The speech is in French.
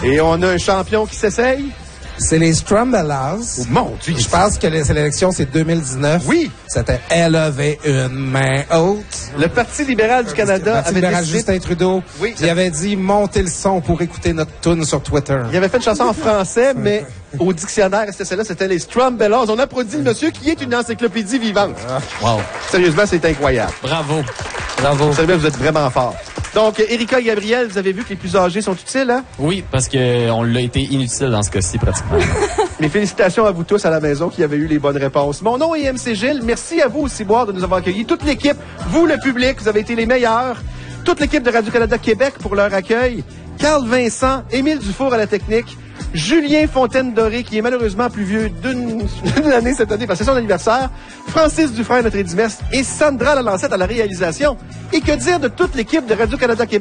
Et on a un champion qui s'essaye. C'est les Strumbelas. Oh, mon Dieu! Je pense que l'élection, c'est 2019. Oui! C'était « Élever une main haute ». Le Parti libéral du Canada Le Parti avait libéral décidé... Justin Trudeau, Oui. il avait dit « Montez le son pour écouter notre tune sur Twitter ». Il avait fait une chanson en français, mais au dictionnaire, c'était celle-là, c'était les Strumbelas. On applaudit le monsieur qui est une encyclopédie vivante. Wow. Sérieusement, c'est incroyable. Bravo. Bravo. Sérieusement, vous êtes vraiment fort. Donc, Erika et Gabriel, vous avez vu que les plus âgés sont utiles, hein? Oui, parce qu'on l'a été inutile dans ce cas-ci, pratiquement. Mes félicitations à vous tous à la maison qui avez eu les bonnes réponses. Mon nom est MC Gilles. Merci à vous aussi, Boire, de nous avoir accueillis. Toute l'équipe, vous, le public, vous avez été les meilleurs. Toute l'équipe de Radio-Canada Québec pour leur accueil. Carl Vincent, Émile Dufour à la technique. Julien Fontaine-Doré, qui est malheureusement plus vieux d'une année cette année, parce que c'est son anniversaire. Francis Dufresne, notre édimestre. Et Sandra Lalancette à la réalisation. Et que dire de toute l'équipe de Radio-Canada Québec?